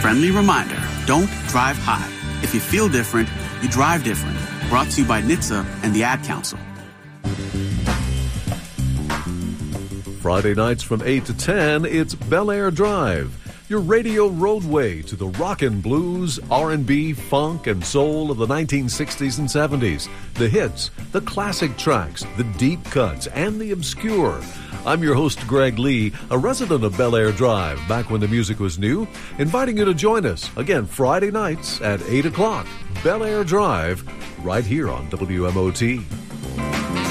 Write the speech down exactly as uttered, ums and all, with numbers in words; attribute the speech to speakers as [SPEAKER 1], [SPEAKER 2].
[SPEAKER 1] friendly reminder, don't drive high. If you feel different, you drive different. Brought to you by N H T S A and the Ad Council.
[SPEAKER 2] Friday nights from eight to ten, it's Bel Air Drive, your radio roadway to the rockin' blues, R and B, funk, and soul of the nineteen sixties and seventies. The hits, the classic tracks, the deep cuts, and the obscure. I'm your host, Greg Lee, a resident of Bel Air Drive, back when the music was new, inviting you to join us, again, Friday nights at eight o'clock. Bel Air Drive, right here on W M O T.